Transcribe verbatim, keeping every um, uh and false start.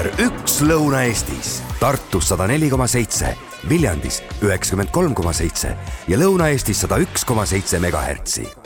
number üks Lõuna-Eestis. Tartus sada neli koma seitse, Viljandis üheksakümmend kolm koma seitse ja Lõuna-Eestis sada üks koma seitse megahertsi.